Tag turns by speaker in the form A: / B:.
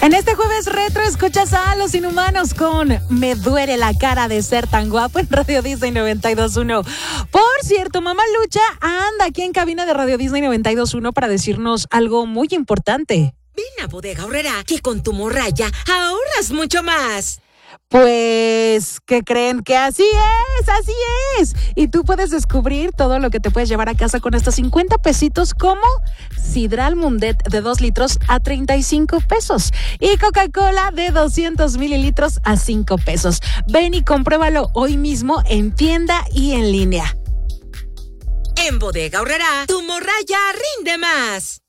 A: En este jueves retro escuchas a Los Inhumanos con Me duele la cara de ser tan guapo en Radio Disney 92.1. Por cierto, Mamá Lucha anda aquí en cabina de Radio Disney 92.1 para decirnos algo muy importante.
B: Ven a Bodega Aurrerá, que con tu morralla ahorras mucho más.
A: Pues, ¿qué creen? Que así es. Y tú puedes descubrir todo lo que te puedes llevar a casa con estos 50 pesitos, como Sidral Mundet de 2 litros a 35 pesos y Coca-Cola de 200 mililitros a 5 pesos. Ven y compruébalo hoy mismo en tienda y en línea.
B: En Bodega Aurrerá, tu morralla rinde más.